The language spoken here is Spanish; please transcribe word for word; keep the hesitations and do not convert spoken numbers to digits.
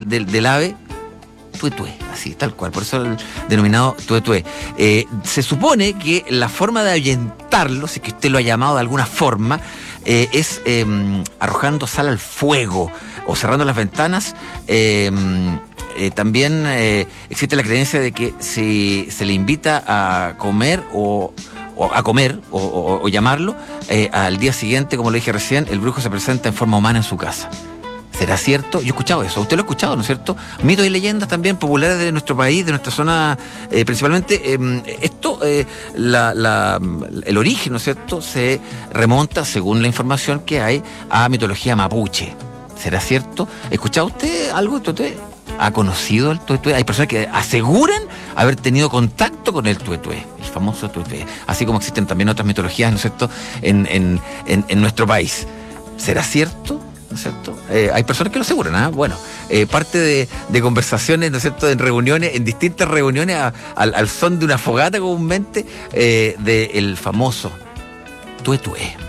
del, del ave tuetué, así, tal cual, por eso el denominado tuetué. Eh, se supone que la forma de ahuyentarlo, si que usted lo ha llamado de alguna forma, eh, es eh, arrojando sal al fuego o cerrando las ventanas. Eh, eh, también eh, existe la creencia de que si se le invita a comer o, o a comer o, o, o llamarlo, eh, al día siguiente, como le dije recién, el brujo se presenta en forma humana en su casa. ¿Será cierto? Yo he escuchado eso, usted lo ha escuchado, ¿no es cierto? Mitos y leyendas también populares de nuestro país, de nuestra zona, eh, principalmente. Eh, esto, eh, la, la, el origen, ¿no es cierto?, se remonta, según la información que hay, a mitología mapuche. ¿Será cierto? ¿Ha escuchado usted algo de tuetué? ¿Ha conocido el tuetué? Hay personas que aseguran haber tenido contacto con el tuetué, el famoso tuetué. Así como existen también otras mitologías, ¿no es cierto?, en, en, en, en nuestro país. ¿Será cierto? ¿No es cierto? Eh, hay personas que lo aseguran, ¿ah? ¿eh? Bueno, eh, parte de, de conversaciones, ¿no es cierto?, en reuniones, en distintas reuniones, a, al, al son de una fogata comúnmente, eh, del famoso tuetué.